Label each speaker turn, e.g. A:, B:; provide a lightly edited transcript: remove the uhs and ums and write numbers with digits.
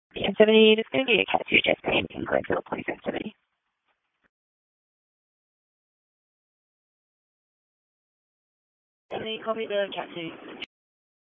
A: Anthony, it's going to be a Cat 2 Jess Payne in Glenville, please, Anthony. Anthony, copy the Cat 2.